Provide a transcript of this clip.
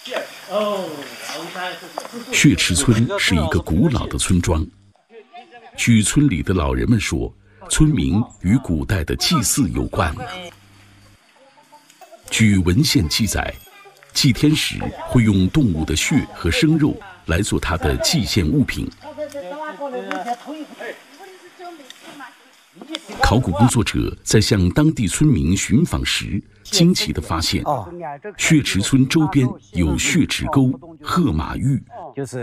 血池村是一个古老的村庄，据村里的老人们说，村名与古代的祭祀有关。据文献记载，祭天时会用动物的血和生肉来做它的祭献物品。考古工作者在向当地村民寻访时，惊奇地发现，血池村周边有血池沟、鹤马峪。